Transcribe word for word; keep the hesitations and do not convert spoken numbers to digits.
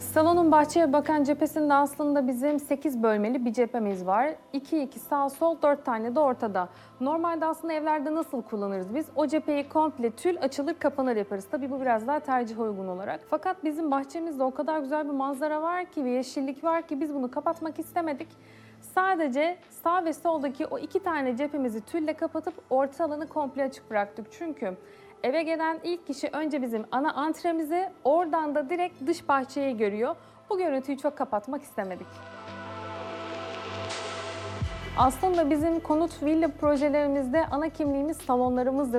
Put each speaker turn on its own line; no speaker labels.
Salonun bahçeye bakan cephesinde aslında bizim sekiz bölmeli bir cephemiz var. iki iki sağ sol, dört tane de ortada. Normalde aslında evlerde nasıl kullanırız biz? O cepheyi komple tül açılır kapanır yaparız. Tabii bu biraz daha tercih uygun olarak. Fakat bizim bahçemizde o kadar güzel bir manzara var ki ve yeşillik var ki biz bunu kapatmak istemedik. Sadece sağ ve soldaki o iki tane cephemizi tülle kapatıp orta alanı komple açık bıraktık. Çünkü eve gelen ilk kişi önce bizim ana antremizi, oradan da direkt dış bahçeyi görüyor. Bu görüntüyü çok kapatmak istemedik. Aslında bizim konut villa projelerimizde ana kimliğimiz salonlarımızdır.